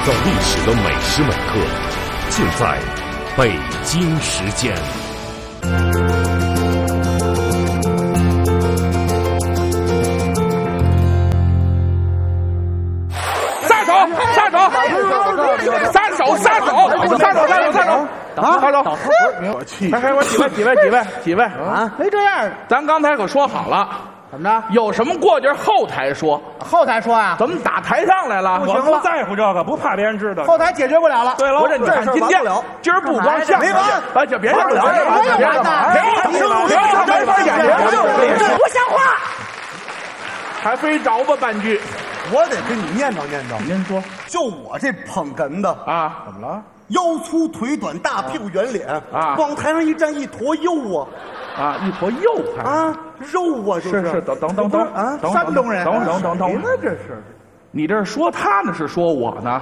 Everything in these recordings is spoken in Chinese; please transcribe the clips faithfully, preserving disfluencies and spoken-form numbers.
造历史的每时每刻，就在北京时间。 撒手！撒手！撒手！撒手！撒手！撒手！撒手！啊！撒手！我去！哎哎，我几位？几位？几位？几位？ 啊，没这样。 咱刚才可说好了。 怎么着？ 有什么过节后台说， 后台说啊？ 怎么打台上来了？ 不行了，不在乎这个，不怕别人知道。 后台解决不了了。 对了， 不是你看今天今儿不光相声，哎，就别让聊了，别别别别别演了， 不像话， 还非找吧半句。 我得给你念叨念叨。 您说， 就我这捧哏的啊，怎么了？ 腰粗腿短，大屁股圆脸啊， 往台上一站，一坨肉啊。 啊，一坨肉还啊，肉啊， 是是，等等等等啊， 山东人，等等等等，那这是，你这是说他呢，是说我呢？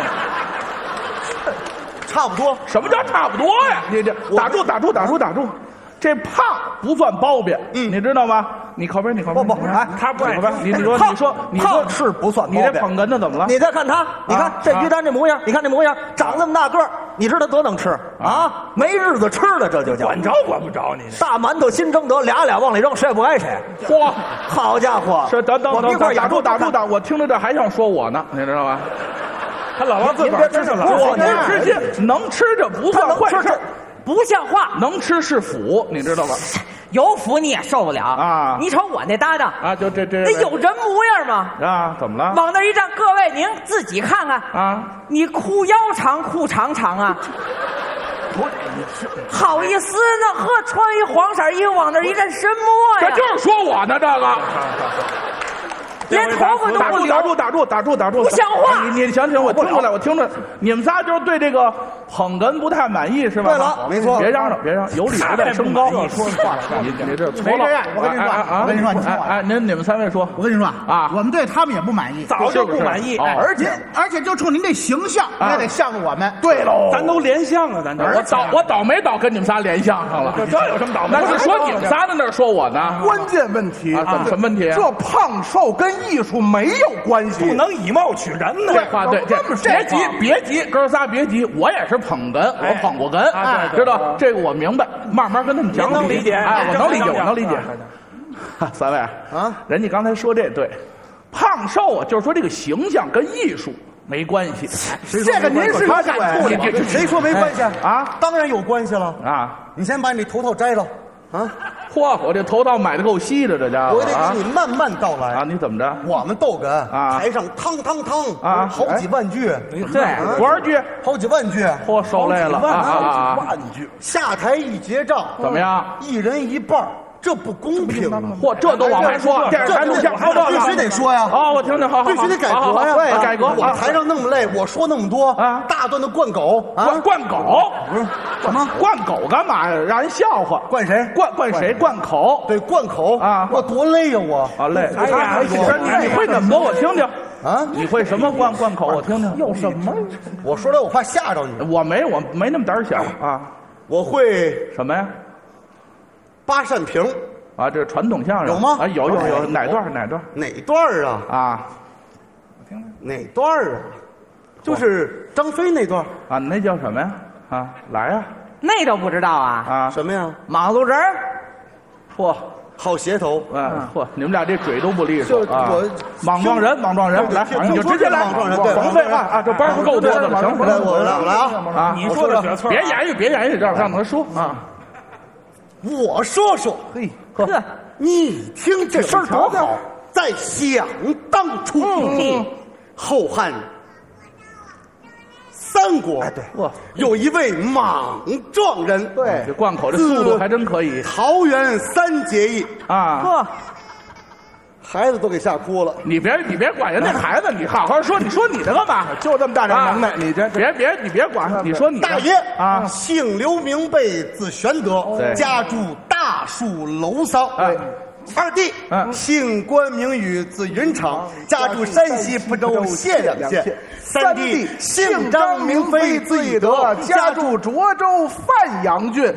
差不多。 什么叫差不多呀？你这打住打住打住打住，这胖不算包庇，嗯，你知道吗？你靠边，你靠边， 不不，哎， 他不靠边，你你说你说你说是不算包庇， 你这捧哏的怎么了？ 你再看他，你看这于丹这模样，你看这模样，长那么大个儿，你知道多能吃啊？没日子吃了，这就叫管着管不着你。 大馒头新蒸得，俩俩往里扔，谁也不挨谁。 嚯， 好家伙！ 是等等我们一块打住打住打，我听着这还想说我呢，你知道吧？ 他老往自个儿吃去了， 我能吃进，能吃这不算坏事， 不像话。 能吃是福，你知道吧？ 有福你也受不了啊！ 你瞅我那搭档啊，就这这那有人模样吗？ 啊，怎么了？ 往那一站，各位您自己看看啊！ 你裤腰长，裤长长啊！不，好意思呢？呵，穿一黄色衣服往那一站，什么呀？ 这就是说我呢，这个。 连头发都不留， 打住打住打住打住！ 不像话！ 你你行行，我听出来，我听着，你们仨就是对这个捧哏不太满意是吧？ 对了，没错。 别嚷嚷，别嚷，有理儿的升高。 说话， 你你这没这样。我跟你说，我跟你说，你听我。 哎，您你们三位说， 我跟你说啊， 我们对他们也不满意， 早就不满意。 而且而且就冲您这形象，也得像我们。 对喽， 咱都连相了，咱这。 我倒我倒霉倒跟你们仨连相上了。 这有什么倒霉？ 那是说你们仨在那说我呢？ 关键问题啊，怎么什么问题？ 这胖瘦跟艺术没有关系， 不能以貌取人呢。 这话对，这别急别急，哥仨别急，我也是捧哏，我捧过哏，知道这个我明白，慢慢跟他们讲。 能理解， 哎，我能理解，我能理解。三位啊， 人家刚才说这对，胖瘦啊，就是说这个形象跟艺术没关系。 这个您是他感触的，谁说没关系啊？ 当然有关系了啊！ 你先把你头套摘了啊！ 嚯，我这头套买的够稀的，这家伙。 我得给你慢慢道来啊！你怎么着？ 我们逗哏啊， 台上汤汤汤啊， 好几万句， 对，多少句？ 好几万句。 嚯，受累了啊！ 好几万句。下台一结账， 怎么样？ 一人一半。这不公平！ 嚯，这都往外说，电视台录像， 必须得说呀！ 啊，我听听，好， 必须得改革呀！ 对，改革。 我台上那么累，我说那么多啊，大段的灌狗啊，灌狗不是什么灌狗干嘛呀？让人笑话。 灌谁？ 灌灌谁？灌口。 对，灌口啊！ 我多累呀，我啊累。 哎呀， 你你会怎么多？我听听啊！ 你会什么灌灌口？我听听。 有什么？我说来我怕吓着你。 我没我没那么胆小啊！ 我会什么呀？ 八扇屏。 啊，这传统相声有吗？ 啊，有有有，哪段哪段？ 哪段啊？ 啊， 我听听哪段啊？就是张飞那段啊，那叫什么呀？啊，来呀！ 那都不知道啊？ 啊，什么呀？ 马路人儿， 嚯， 好协头啊！嚯，你们俩这嘴都不利索啊！ 我莽撞人，莽撞人，来，你就直接来， 莽撞人，对， 甭废话啊！这班儿够多的了，行， 来，我来，我来啊！ 啊， 你说的雪村， 别言语，别言语，让让他说啊！ 我说说， 嘿， 呵， 你听这事儿多好，在想当初，后汉三国， 对，哇， 有一位莽撞人， 对，这灌口这速度还真可以。 桃园三结义啊， 呵， 孩子都给吓哭了。 你别你别管人家孩子，你好好说，你说你的干嘛？ 就这么大点能耐，你这别别你别管，你说你大爷啊， 姓刘名备，字玄德，家住大树楼桑。 哎， 二弟姓关名羽，字云长，家住山西蒲州解良县。三弟姓张名飞，字翼德， 家住涿州范阳郡。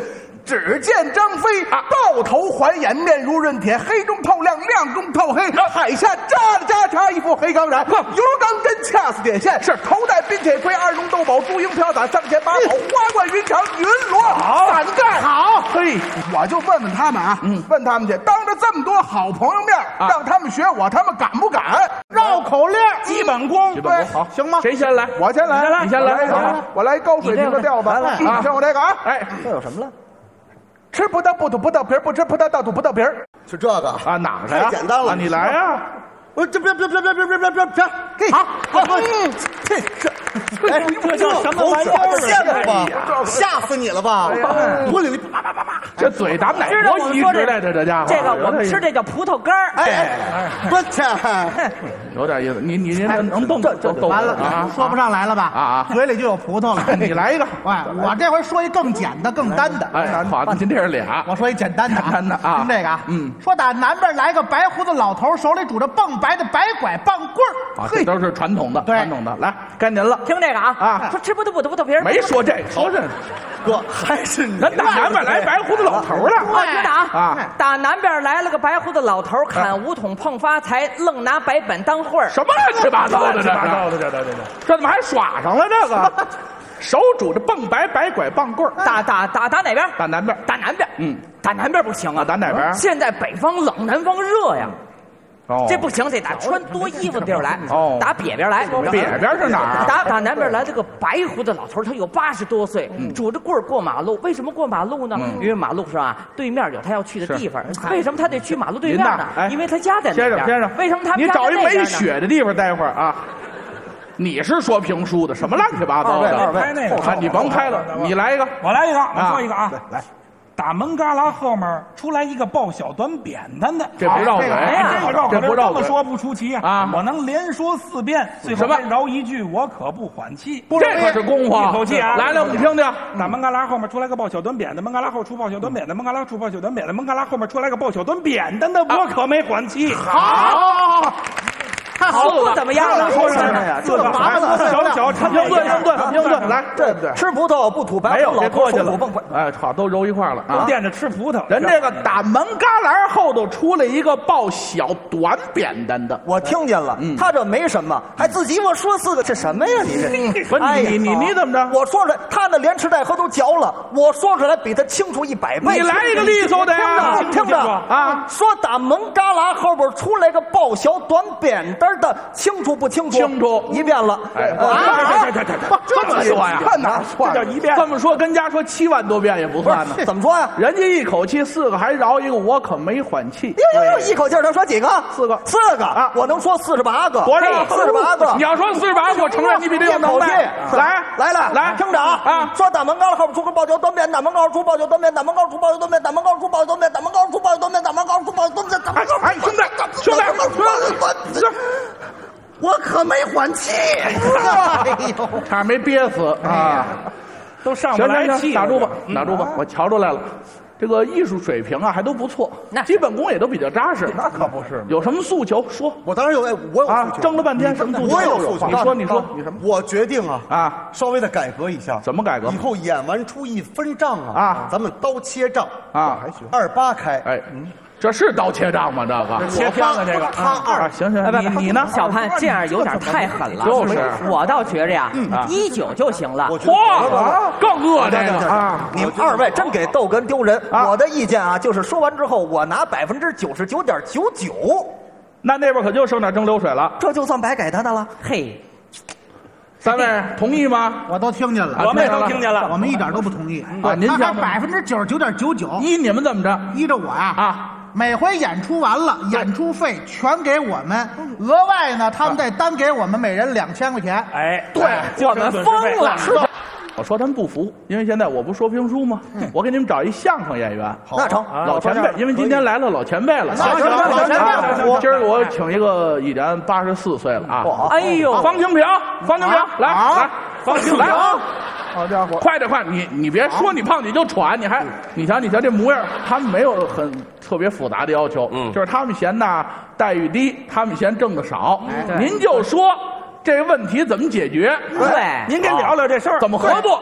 只见张飞到头环眼，面如润铁，黑中透亮，亮中透黑。海下扎了扎叉，一副黑钢髯，油钢针掐死电线。是头戴冰铁盔，二龙斗宝，朱缨飘洒，上前八宝，花冠云长，云罗伞盖。好，嘿，我就问问他们啊，嗯，问他们去，当着这么多好朋友面，让他们学我，他们敢不敢？绕口令， 基本功， 对，好，行吗？ 谁先来？ 我先来， 你先来， 我来高水平的调子。 来啊，听我这个啊，哎， 这有什么了？ 吃葡萄不吐葡萄皮儿，不吃葡萄倒吐葡萄皮儿。 就这个啊，哪个呀？ 太简单了， 你来呀！ 我这别别别别别别别别别， 好， 好，这这哎， 这叫什么玩意儿？ 吓死吧！吓死你了吧！我里里叭叭叭叭， 这嘴打哪国移植来的？这家伙， 这个我们吃这叫葡萄干儿。 哎哎，我天， 有点意思。你你您能能动这这完了啊？ 说不上来了吧？ 啊啊， 嘴里就有葡萄了。 你来一个。 哎，我这回说一更简的、更单的。 哎，好，您这是俩。 我说一简单的， 简单的啊听这个啊， 嗯， 说打南边来个白胡子老头，手里拄着蹦白的白拐棒棍儿。 啊，这都是传统的，传统的。来，该您了。 听这个啊啊说吃葡萄不吐葡萄皮儿。 没说这，说这哥还是你咱打南边来白胡子老头了。 我听着啊啊， 打南边来了个白胡子老头，砍梧桐碰发财，愣拿白板当会儿。 什么乱七八糟的？ 乱七八糟的，这这这这， 这怎么还耍上了这个？手拄着蹦白白拐棒棍儿， 打打打打哪边？ 打南边。 打南边。 嗯， 打南边不行啊， 打哪边？ 现在北方冷，南方热呀。 哦， 这不行，得打穿多衣服的地儿来。 哦打北边来。 北边是哪儿啊？ 打打南边来这个白胡子老头，他有八十多岁，拄着棍儿过马路。为什么过马路呢？因为马路上啊，对面有他要去的地方。为什么他得去马路对面呢？因为他家在那边。 先生先生， 为什么他你找一没雪的地方待会儿啊？你是说评书的，什么乱七八糟的？ 二位，拍那个， 你甭拍了，你来一个， 我来一个，我说一个啊，来。打门旮旯后面出来一个抱小短扁担的， 这不绕嘴， 这个绕口令这不绕嘴， 这么说不出奇啊！我能连说四遍，最后再饶一句，我可不缓气。 这可是功夫， 一口气啊！ 来来，我们听听。 打门旮旯后面出来个抱小短扁的，门旮旯后出抱小短扁的，门旮旯出抱小短扁的，门旮旯后面出来个抱小短扁担的，我可没缓气。 好。 好不怎么样了， 说什么呀？这麻烦小小陈英顿，英顿，英顿，来， 对不对？吃葡萄不吐白， 没有， 老过去了。 蹦蹦， 哎，好，都揉一块了啊！ 都惦着吃葡萄。 人这个打门旮旯后头出来一个抱小短扁担的， 我听见了。他这没什么，还自己我说四个，这什么呀？你这， 不是你你你怎么着？ 我说出来，他那连吃带喝都嚼了，我说出来比他清楚一百倍。 你来一个利索的呀！ 听着啊，说打门旮旯后边出来个抱小短扁担的，清楚不清楚？ 清楚， 一遍了。 哎， 这这这这这么说呀？ 看哪算？ 这叫一遍。 这么说跟家说七万多遍也不算呢。 怎么说呀？ 人家一口气四个还饶一个，我可没缓气。 呦呦呦！一口气能说几个？ 四个， 四个啊！我能说四十八个。 多少？ 四十八个。 你要说四十八个，我承认你比这有能耐。来来来来， 听着啊！啊，说打门旮旯后边出个抱小短扁，打门旮旯出抱小短扁，打门旮旯出抱小短扁，打门旮旯出抱小短扁，打门旮旯出抱小短扁，打门旮旯出抱小短扁，打门旮旯。 哎，兄弟，兄弟，兄弟。 我可没缓气， 哎呦，差点没憋死啊！ 都上不来气。 打住吧，打住吧，我瞧出来了，这个艺术水平啊还都不错，基本功也都比较扎实。 那可不是， 有什么诉求说？ 我当然有，我有啊，争了半天什么诉求？ 我有诉求。 你说，你说，你什么？ 我决定啊啊， 稍微的改革一下。 怎么改革？ 以后演完出一分账啊啊， 咱们刀切账啊， 还行，二八开。 哎，嗯。这是刀切账吗？这个切片子这个他二行行，你你呢？ 小潘这样有点太狠了。 就是， 我倒觉着呀，一九就行了。 嚯，更恶这个啊！ 你们二位真给逗哏丢人。我的意见啊，就是说完之后，我拿百分之九十九点九九。 那那边可就剩点蒸馏水了， 这就算白给他的了。 嘿， 三位同意吗？ 我都听见了， 我们也都听见了， 我们一点都不同意。 啊，您讲百分之九十九点九九， 依你们怎么着？ 依着我呀啊。 每回演出完了，演出费全给我们，额外呢，他们再单给我们每人两千块钱。 哎， 对， 我们疯了。 我说他们不服，因为现在我不说评书吗？我给你们找一相声演员， 那成， 老前辈，因为今天来了老前辈了。 行行行，老前辈， 今儿我请一个已然八十四岁了啊！ 哎呦， 方清平，方清平，来来，方清平。 好家伙， 快点快！你你别说你胖你就喘，你还你瞧你瞧这模样，他们没有很特别复杂的要求，嗯，就是他们嫌呐待遇低，他们嫌挣的少，您就说这个问题怎么解决？ 对， 您给聊聊这事儿， 怎么合作？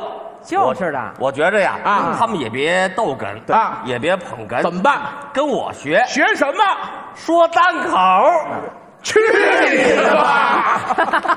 就是的。 我觉着呀， 啊他们也别逗哏啊也别捧哏， 怎么办？ 跟我学学什么？ 说单口。 去你的吧！